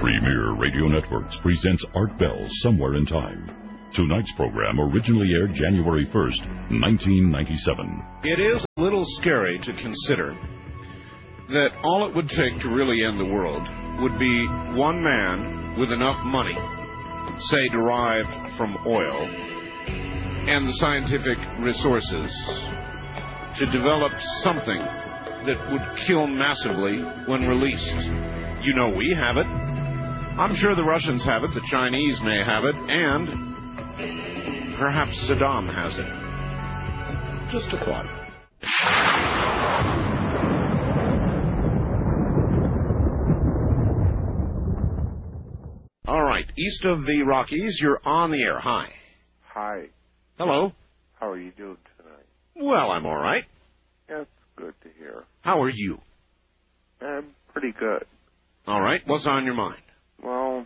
Premier Radio Networks presents Art Bell Somewhere in Time. Tonight's program originally aired January 1st, 1997. It is a little scary to consider that all it would take to really end the world would be one man with enough money, say derived from oil, and the scientific resources to develop something that would kill massively when released. You know we have it. I'm sure the Russians have it, the Chinese may have it, and perhaps Saddam has it. Just a thought. All right, east of the Rockies, you're on the air. Hi. Hi. Hello. How are you doing tonight? Well, I'm all right. That's good to hear. How are you? I'm pretty good. All right, what's on your mind? Well,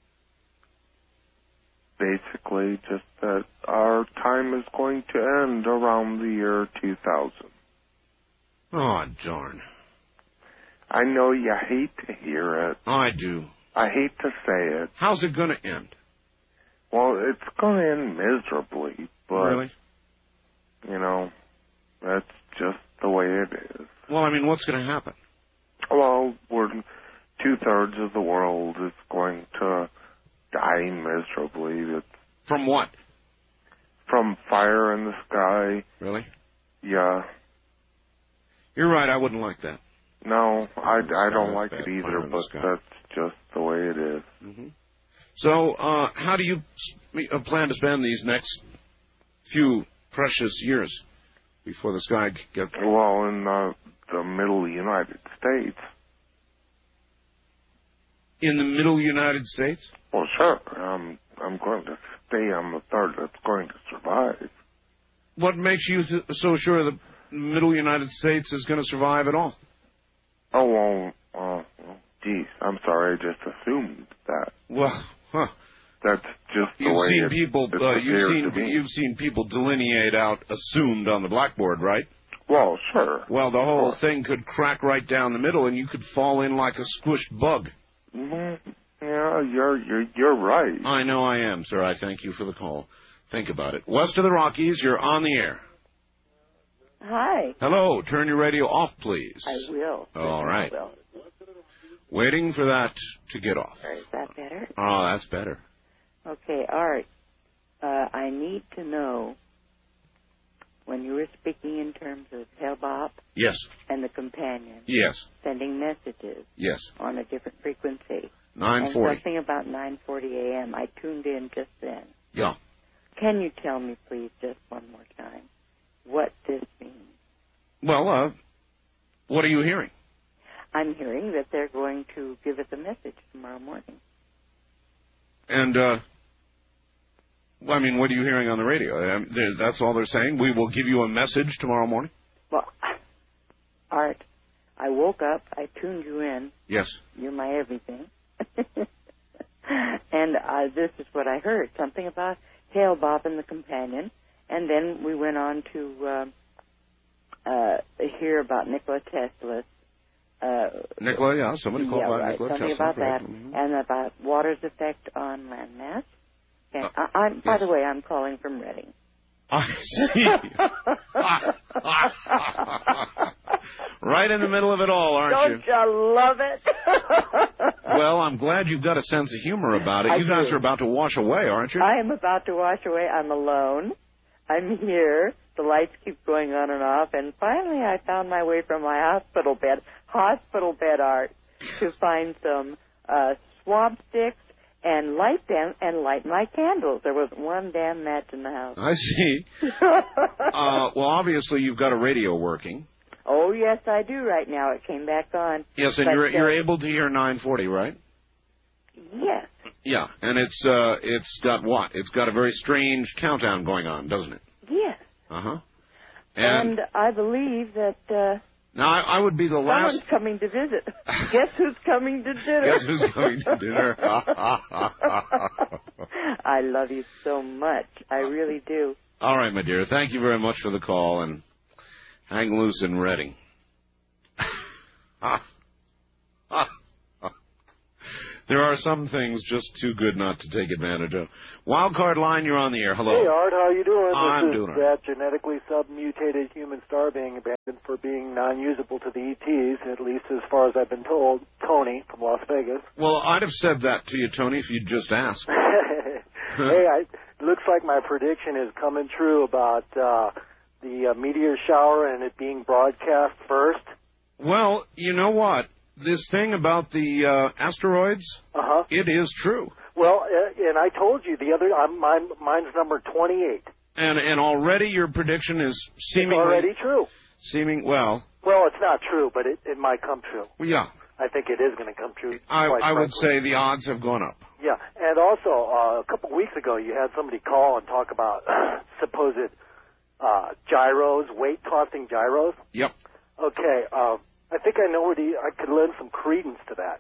basically just that our time is going to end around the year 2000. Oh, darn. I know you hate to hear it. I do. I hate to say it. How's it going to end? Well, it's going to end miserably, but, Really? you know, that's just the way it is. Well, I mean, what's going to happen? Well, two-thirds of the world is going to die miserably. It's From what? from fire in the sky. Really? Yeah. You're right, I wouldn't like that. No, I don't like bad. it Fire either, in the but sky. that's just the way it is. Mm-hmm. So, how do you plan to spend these next few precious years before the sky gets... Well, in the middle United States. In the middle United States? Well, sure. I'm going to stay on the third that's going to survive. What makes you so sure the middle United States is going to survive at all? Oh, well, geez, I'm sorry. I just assumed that. Well, huh. That's just the You've way seen it people. appears to me. You've seen people delineate out assumed on the blackboard, right? Well, sure. Well, the whole thing could crack right down the middle, and you could fall in like a squished bug. Mm-hmm. Yeah, you're right. I know I am, sir. I thank you for the call. Think about it. West of the Rockies, you're on the air. Hi. Hello. Turn your radio off, please. I will. All right. I will. Waiting for that to get off. Is that better? Oh, that's better. Okay, Art. I need to know, when you were speaking in terms of Hellbop Yes. and the companion, Yes. sending messages Yes. on a different frequency. 940. And something about 9:40 a.m. I tuned in just then. Yeah. Can you tell me, please, just one more time, what this means? Well, what are you hearing? I'm hearing that they're going to give us a message tomorrow morning. And, I mean, what are you hearing on the radio? That's all they're saying? We will give you a message tomorrow morning? Well, Art, I woke up, I tuned you in. Yes. You're my everything. And this is what I heard, something about Hale-Bopp and the companion. And then we went on to hear about Nikola Tesla's. Nikola, yeah, somebody called about right. Nikola Something Tesla. about that, Mm-hmm. and about water's effect on landmass. And by yes. the way, I'm calling from Reading. I see. Right in the middle of it all, aren't Don't you love it? Well, I'm glad you've got a sense of humor about it. I You guys do. are about to wash away, aren't you? I am about to wash away. I'm alone. I'm here. The lights keep going on and off, and finally I found my way from my hospital bed, Art, to find some swab sticks and light them and light my candles. There wasn't one damn match in the house. I see. Well, obviously you've got a radio working. Oh, yes, I do right now. It came back on. Yes, and But, you're able to hear 940, right? Yes. Yeah, and it's got what? It's got a very strange countdown going on, doesn't it? Yes. Uh-huh. And I believe that now I would be the last. someone's coming to visit. Guess who's coming to dinner? Guess who's coming to dinner? I love you so much. I really do. All right, my dear. Thank you very much for the call, and hang loose in Reading. There are some things just too good not to take advantage of. Wildcard line, you're on the air. Hello. Hey, Art, how you doing? I'm this doing is all right. that genetically submutated human star being abandoned for being non-usable to the ETs, at least as far as I've been told. Tony from Las Vegas. Well, I'd have said that to you, Tony, if you'd just asked. Hey, looks like my prediction is coming true about the meteor shower and it being broadcast first. Well, you know what? This thing about the asteroids, it is true. Well, and I told you the other, mine's number 28. And already your prediction is seemingly... It's already true. Well, it's not true, but it might come true. Yeah. I think it is going to come true. I would say the odds have gone up. Yeah, and also, a couple of weeks ago, you had somebody call and talk about supposed gyros, weight-tossing gyros. Yep. Okay, I think I know where I could lend some credence to that.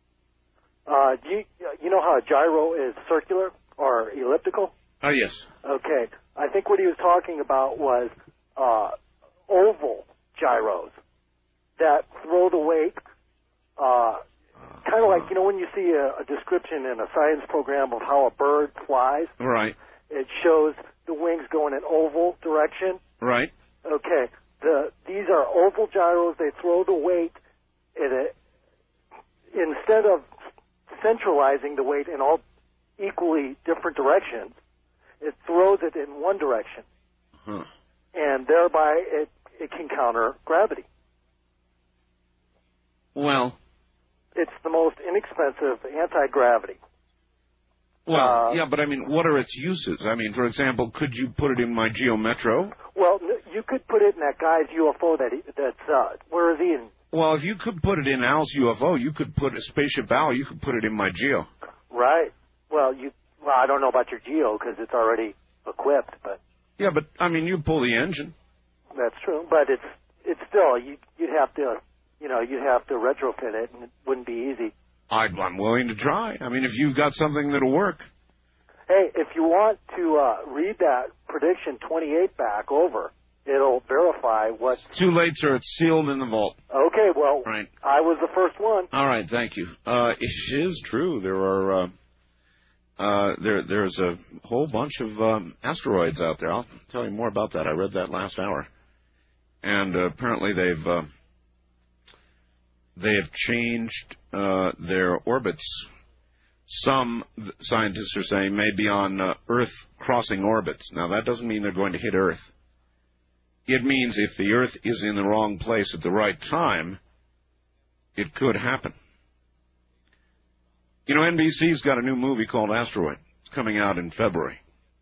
You know how a gyro is circular or elliptical? Oh, yes. Okay, I think what he was talking about was oval gyros that throw the weight, kind of like, when you see a description in a science program of how a bird flies. Right. It shows the wings go in an oval direction. Right. Okay. These are oval gyros. They throw the weight instead of centralizing the weight in all equally different directions, it throws it in one direction. And thereby it can counter gravity. Well, it's the most inexpensive anti-gravity. Well, yeah, but I mean, what are its uses? I mean, for example, could you put it in my Geo Metro? Well, you could put it in that guy's UFO where is he in? Well, if you could put it in Al's UFO, you could put a Spaceship Al, you could put it in my Geo. Right. Well, I don't know about your Geo because it's already equipped, but. Yeah, but I mean, you pull the engine. That's true, but it's still you'd have to retrofit it, and it wouldn't be easy. I'm willing to try. I mean, if you've got something that'll work. Hey, if you want to read that prediction 28 back over, it'll verify what... It's too late, sir. It's sealed in the vault. Okay, well, right. I was the first one. All right, thank you. It is true. There are... there's a whole bunch of asteroids out there. I'll tell you more about that. I read that last hour. And apparently they've changed their orbits. Some scientists are saying may be on Earth-crossing orbits. Now, that doesn't mean they're going to hit Earth. It means if the Earth is in the wrong place at the right time, it could happen. You know, NBC's got a new movie called Asteroid. It's coming out in February.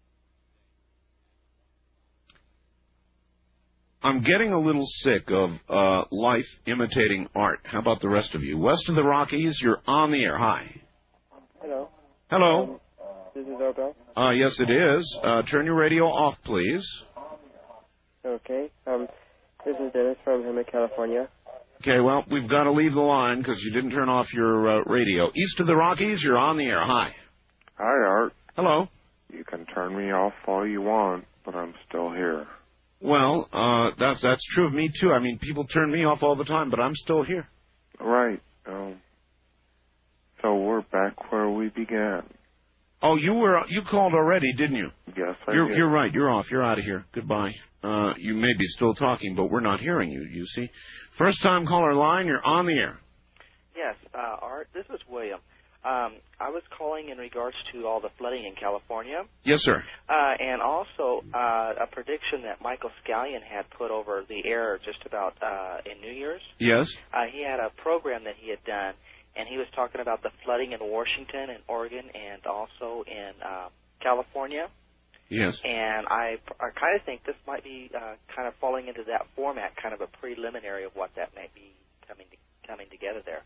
I'm getting a little sick of life imitating art. How about the rest of you? West of the Rockies, you're on the air. Hi. Hello. Hello. This is Arbel. Yes, it is. Turn your radio off, please. Okay. This is Dennis from Hemet, California. Okay, well, we've got to leave the line because you didn't turn off your radio. East of the Rockies, you're on the air. Hi. Hi, Art. Hello. You can turn me off all you want, but I'm still here. Well, that's true of me, too. I mean, people turn me off all the time, but I'm still here. Right. So we're back where we began. Oh, you called already, didn't you? Yes, I did. You're right. You're off. You're out of here. Goodbye. You may be still talking, but we're not hearing you, you see. First-time caller line, you're on the air. Yes, Art, this is William. I was calling in regards to all the flooding in California. Yes, sir. And also a prediction that Michael Scallion had put over the air just about in New Year's. Yes. He had a program that he had done, and he was talking about the flooding in Washington and Oregon and also in California. Yes. And I kind of think this might be kind of falling into that format, kind of a preliminary of what that might be coming together there.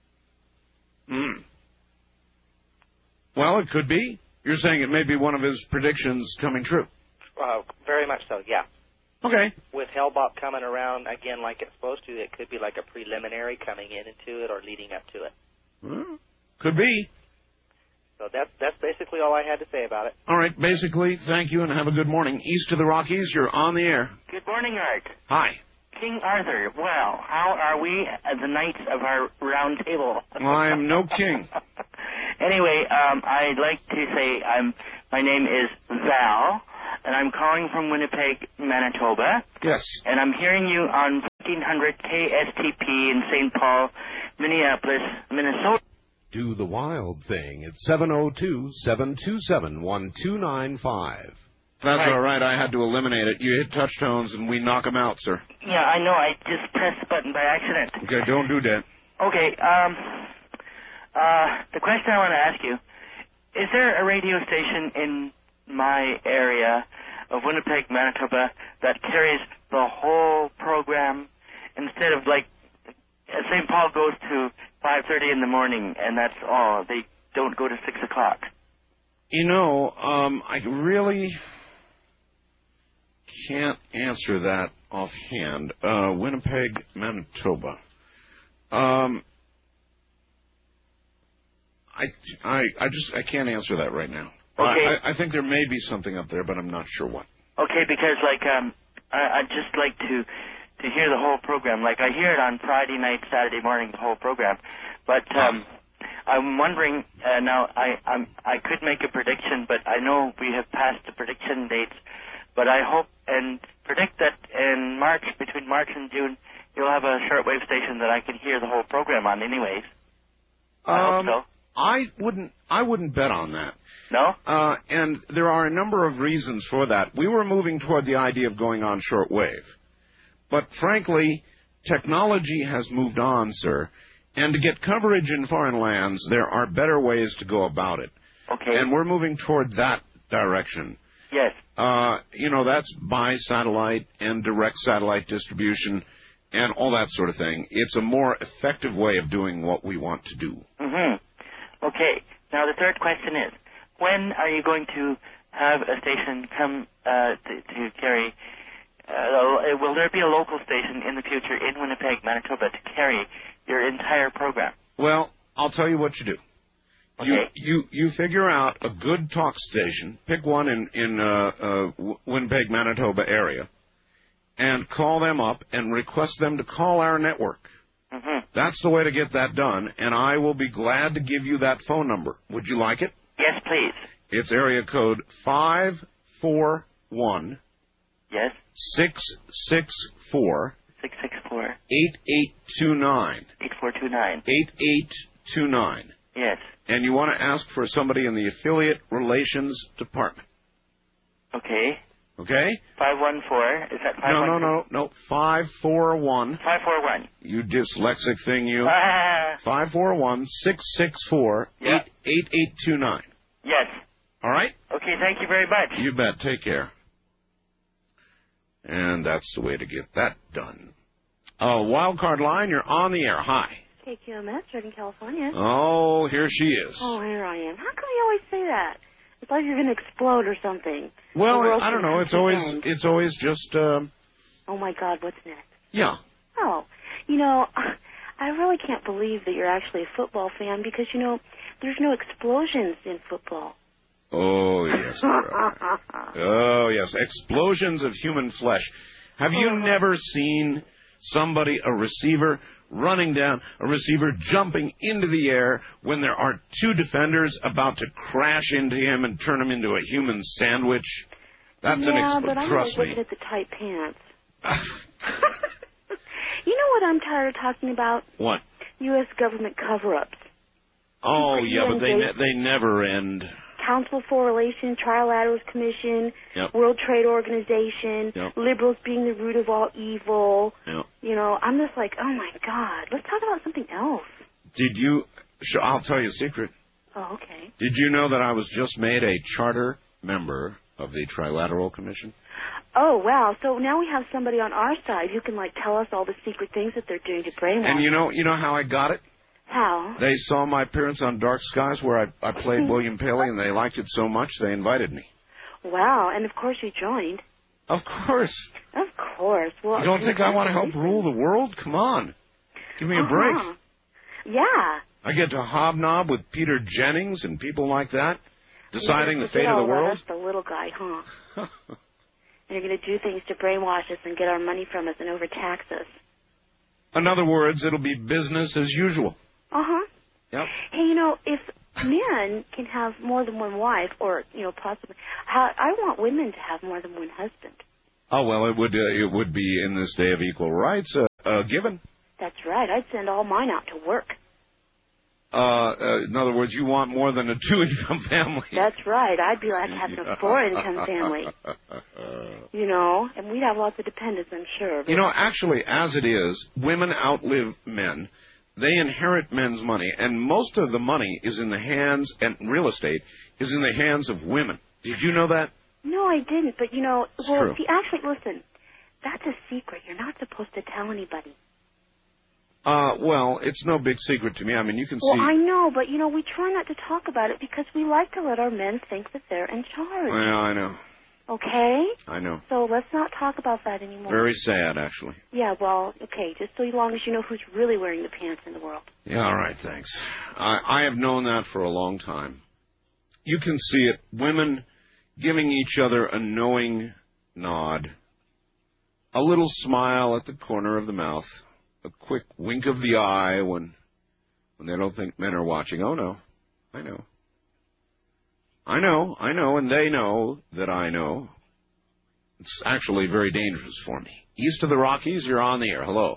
Well, it could be. You're saying it may be one of his predictions coming true. Very much so, yeah. Okay. With Hellbop coming around again like it's supposed to, it could be like a preliminary coming into it or leading up to it. Could be. So that's basically all I had to say about it. All right, basically, thank you and have a good morning. East of the Rockies, you're on the air. Good morning, Art. Hi. King Arthur, well, how are we at the knights of our round table? Well, I am no king. Anyway, I'd like to say my name is Val, and I'm calling from Winnipeg, Manitoba. Yes. And I'm hearing you on 1400 KSTP in St. Paul, Minneapolis, Minnesota. Do the wild thing at 702-727-1295. That's Right. all right. I had to eliminate it. You hit touch tones, and we knock them out, sir. Yeah, I know. I just pressed the button by accident. Okay, don't do that. Okay, the question I want to ask you, is there a radio station in my area of Winnipeg, Manitoba, that carries the whole program instead of, like, St. Paul goes to 5:30 in the morning, and that's all. They don't go to 6 o'clock. You know, I really can't answer that offhand. Winnipeg, Manitoba. I can't answer that right now. Okay. I think there may be something up there, but I'm not sure what. Okay, because, like, I'd just like to hear the whole program. Like, I hear it on Friday night, Saturday morning, the whole program. But I'm wondering, now, I could make a prediction, but I know we have passed the prediction dates. But I hope and predict that in March, between March and June, you'll have a shortwave station that I can hear the whole program on anyways. I hope so. I wouldn't bet on that. No? And there are a number of reasons for that. We were moving toward the idea of going on shortwave. But frankly, technology has moved on, sir. And to get coverage in foreign lands, there are better ways to go about it. Okay. And we're moving toward that direction. Yes. You know, that's by satellite and direct satellite distribution and all that sort of thing. It's a more effective way of doing what we want to do. Mm-hmm. Okay. Now, the third question is, when are you going to have a station come to carry, will there be a local station in the future in Winnipeg, Manitoba, to carry your entire program? Well, I'll tell you what you do. Okay. You figure out a good talk station, pick one in Winnipeg, Manitoba area, and call them up and request them to call our network. Mm-hmm. That's the way to get that done, and I will be glad to give you that phone number. Would you like it? Yes, please. It's area code 541. Yes. 664. 664. 8829. 8429. 8829. Yes. And you want to ask for somebody in the Affiliate Relations Department. Okay. Okay? 514. Is that 514? No. 541. 541. You dyslexic thing, you. Ah. 541-664-8829. Yes. All right? Okay, thank you very much. You bet. Take care. And that's the way to get that done. Wildcard line, you're on the air. Hi. KQMS, Redding, California. Oh, here she is. Oh, here I am. How come you always say that? It's like you're going to explode or something. Well, I don't know. It's always just. Oh my God, what's next? Yeah. Oh, you know, I really can't believe that you're actually a football fan because there's no explosions in football. Oh yes. Oh yes, explosions of human flesh. Have you never seen somebody, a receiver, running down, a receiver jumping into the air when there are two defenders about to crash into him and turn him into a human sandwich? That's an explosion. But I'm Trust me. looking at the tight pants. You know what I'm tired of talking about? What? U.S. government cover-ups. Oh, yeah, but they never end. Council for Relations, Trilaterals Commission, Yep. World Trade Organization, Yep. liberals being the root of all evil. Yep. I'm just like, oh my God, let's talk about something else. I'll tell you a secret. Oh, okay. Did you know that I was just made a charter member of the Trilateral Commission? Oh, wow. So now we have somebody on our side who can, tell us all the secret things that they're doing to brainwash. And you know how I got it? How? They saw my appearance on Dark Skies where I played William Paley, and they liked it so much they invited me. Wow. And, of course, you joined. Of course. Of course. Well, you don't think I want to help rule the world? Come on. Give me a break. Yeah. I get to hobnob with Peter Jennings and people like that, deciding the fate of the world. That's the little guy, huh? And you're going to do things to brainwash us and get our money from us and overtax us. In other words, it'll be business as usual. Uh-huh. Yep. Hey, if men can have more than one wife, or possibly. I want women to have more than one husband. Oh well, it would be in this day of equal rights given. That's right. I'd send all mine out to work. In other words, you want more than a 2-income family. That's right. I'd be like having a 4-income family. And we'd have lots of dependents, I'm sure. Actually, as it is, women outlive men. They inherit men's money, and most of the money is in the hands, and real estate is in the hands of women. Did you know that? No, I didn't. But, true. See, actually, listen, that's a secret. You're not supposed to tell anybody. Well, it's no big secret to me. I mean, you can see... Well, I know, but, we try not to talk about it because we like to let our men think that they're in charge. Well, I know. Okay? I know. So let's not talk about that anymore. Very sad, actually. Yeah, well, okay, just so long as you know who's really wearing the pants in the world. Yeah, all right, thanks. I have known that for a long time. You can see it. Women giving each other a knowing nod, a little smile at the corner of the mouth, a quick wink of the eye when they don't think men are watching. Oh, no, I know. I know, and they know that I know. It's actually very dangerous for me. East of the Rockies, you're on the air. Hello.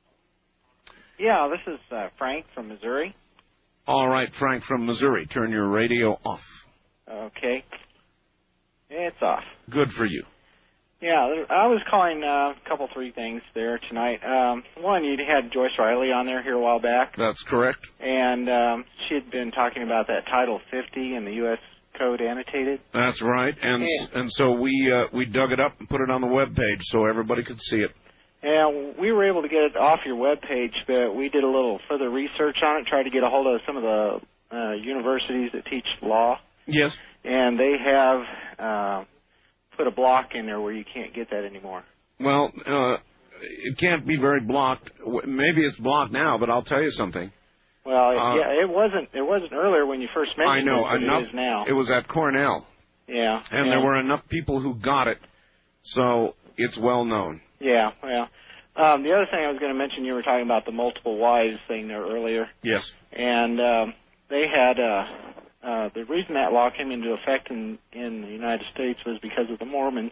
Yeah, this is Frank from Missouri. All right, Frank from Missouri. Turn your radio off. Okay. It's off. Good for you. Yeah, I was calling three things there tonight. One, you had Joyce Riley on there here a while back. That's correct. And she had been talking about that Title 50 in the U.S. Code annotated. That's right. And so we dug it up and put it on the web page so everybody could see it. And we were able to get it off your web page, but we did a little further research on it, tried to get a hold of some of the universities that teach law. Yes. And they have put a block in there where you can't get that anymore. Well, it can't be very blocked. Maybe it's blocked now, but I'll tell you something. Well, it wasn't earlier when you first mentioned it, but it is now. It was at Cornell. Yeah. And there were enough people who got it, so it's well known. Yeah, well. The other thing I was going to mention, you were talking about the multiple wives thing there earlier. Yes. And they had the reason that law came into effect in the United States was because of the Mormons.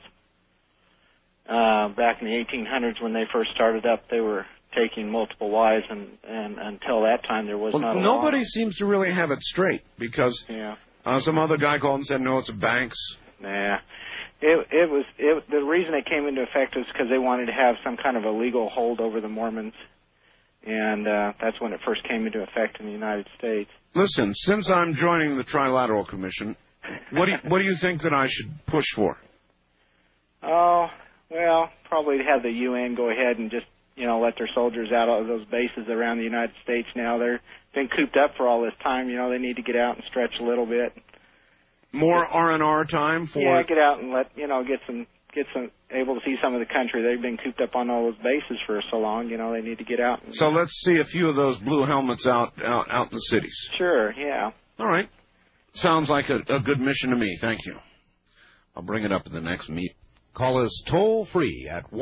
Back in the 1800s when they first started up, they were taking multiple wives, and until that time there was not a law. Nobody seems to really have it straight because some other guy called and said, no, it's a Banks. Nah. The reason it came into effect was because they wanted to have some kind of a legal hold over the Mormons, and that's when it first came into effect in the United States. Listen, since I'm joining the Trilateral Commission, what do you think that I should push for? Oh, well, probably to have the UN go ahead and just let their soldiers out of those bases around the United States now. They've been cooped up for all this time. They need to get out and stretch a little bit. More R&R time for... Yeah, get out and get some able to see some of the country. They've been cooped up on all those bases for so long. They need to get out. So let's see a few of those blue helmets out in the cities. Sure, yeah. All right. Sounds like a good mission to me. Thank you. I'll bring it up in the next meet. Call us toll-free at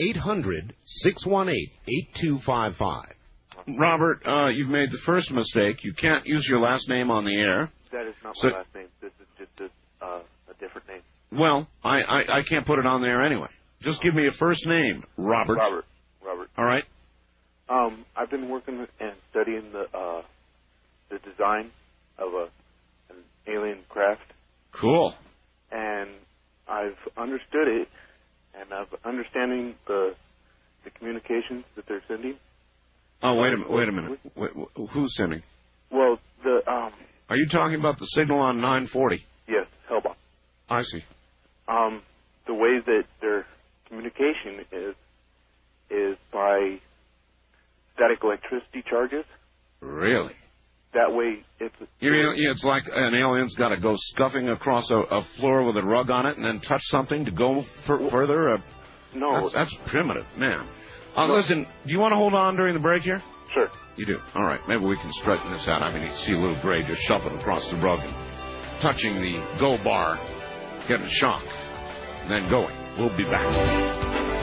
1-800-618-8255. Robert, you've made the first mistake. You can't use your last name on the air. That is not my last name. This is just a different name. Well, I can't put it on there anyway. Just give me a first name, Robert. Robert. All right. I've been working and studying the design of an alien craft. Cool. And I've understood it, and I'm understanding the communications that they're sending. Oh, wait a minute. Who's sending? Well, Are you talking about the signal on 940? Yes, Hellbomb. I see. The way that their communication is by static electricity charges. Really? That way, it's like an alien's got to go scuffing across a floor with a rug on it and then touch something to go further? No. That's primitive, man. Listen, do you want to hold on during the break here? Sure. You do? All right. Maybe we can straighten this out. I mean, you see a little gray just shuffling across the rug and touching the go bar, getting a shock, and then going. We'll be back.